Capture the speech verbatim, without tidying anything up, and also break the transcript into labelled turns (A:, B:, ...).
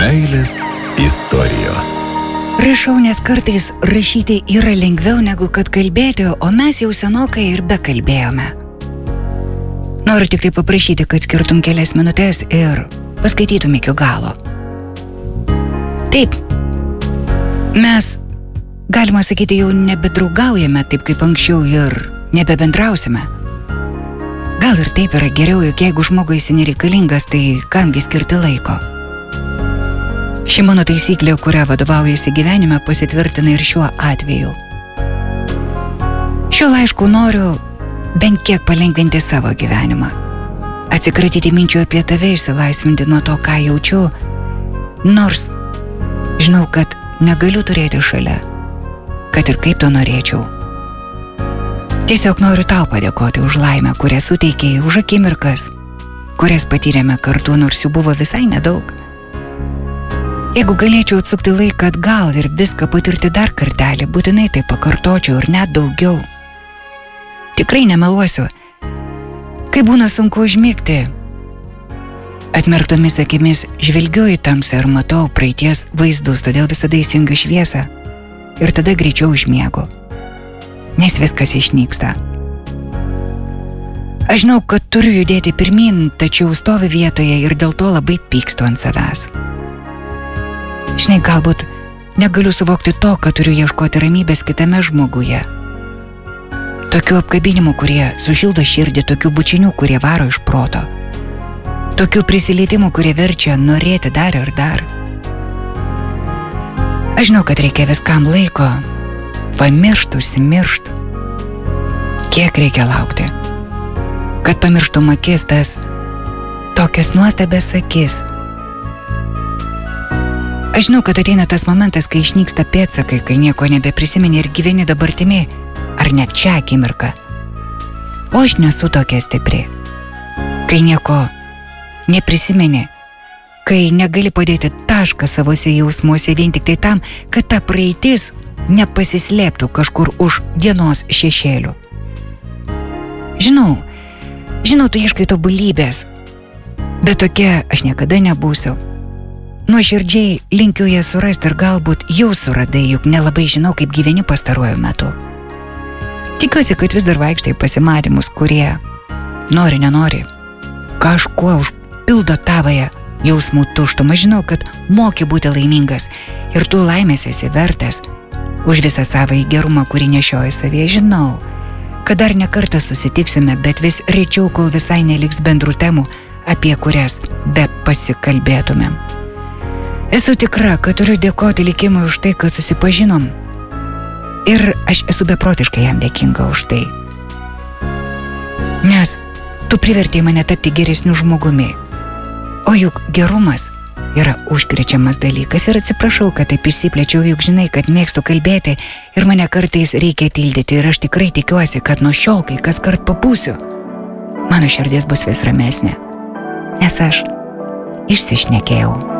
A: Meilės istorijos.
B: Rašau, nes kartais rašyti yra lengviau negu kad kalbėti, o mes jau senokai ir bekalbėjome. Noriu tik tai paprašyti, kad skirtum kelias minutės ir paskaitytum iki galo. Taip, mes, galima sakyti, jau nebedraugaujame taip kaip anksčiau ir nebebendrausime. Gal ir taip yra geriau, juk jeigu žmogui esi nereikalingas, tai kamgi skirti laiko. Ši mano taisyklė, kurią vadovaujasi gyvenime, pasitvirtina ir šiuo atveju. Šiuo laišku noriu bent kiek palengvinti savo gyvenimą. Atsikratyti minčių apie tave, išsilaisvinti nuo to, ką jaučiu, nors žinau, kad negaliu turėti šalia, kad ir kaip to norėčiau. Tiesiog noriu tau padėkoti už laimę, kurią suteikėjai, už akimirkas, kurias patyrėme kartu, nors jų buvo visai nedaug. Jeigu galėčiau atsukti laiką atgal ir viską patirti dar kartelį, būtinai tai pakartočiau ir net daugiau. Tikrai nemeluosiu, kai būna sunku užmigti. Atmerktomis akimis žvelgiu į tamsą ir matau praeities vaizdus, todėl visada įsijungiu šviesą ir tada greičiau užmiegu, nes viskas išnyksta. Aš žinau, kad turiu judėti pirmin, tačiau stoviu vietoje ir dėl to labai pykstu ant savęs. Žinai, galbūt negaliu suvokti to, kad turiu ieškoti ramybės kitame žmoguje. Tokių apkabinimų, kurie sušildo širdį, tokių bučinių, kurie varo iš proto. Tokių prisilietimų, kurie verčia norėti dar ir dar. Aš žinau, kad reikia viskam laiko, pamiršt, užsimiršt. Kiek reikia laukti, kad pamirštum akis, tas tokias nuostabias akis. Aš žinau, kad ateina tas momentas, kai išnyksta pėdsakai, kai nieko nebeprisimeni ir gyveni dabartimi, ar net čia akimirką. O aš nesu tokia stipri. Kai nieko neprisimeni, kai negali padėti tašką savose jausmuose vien tik tai tam, kad ta praeitis nepasislėptų kažkur už dienos šešėlių. Žinau, žinau, tu ieškai tobulybės, bet tokia aš niekada nebūsiu. Nuoširdžiai linkiu ją surasti ir galbūt jau suradai, juk nelabai žinau, kaip gyveni pastaruoju metu. Tikiuosi, kad vis dar vaikštai pasimatymus, kurie, nori, nenori, kažkuo užpildo tavąją jausmų tuštumą. Žinau, kad moki būti laimingas ir tu laimės esi vertas už visą savąjį gerumą, kurį nešioji savyje. Žinau, kad dar ne kartą susitiksime, bet vis rečiau, kol visai neliks bendrų temų, apie kurias be pasikalbėtumėm. Esu tikra, kad turiu dėkoti likimui už tai, kad susipažinom. Ir aš esu beprotiškai jam dėkinga už tai. Nes tu privertei mane tapti geresniu žmogumi. O juk gerumas yra užkrečiamas dalykas ir atsiprašau, kad taip išsiplėčiau, juk žinai, kad mėgstu kalbėti ir mane kartais reikia tildyti ir aš tikrai tikiuosi, kad nuo šiol, kai kas kart papūsiu, mano širdis bus vis ramesnė, nes aš išsišnekėjau.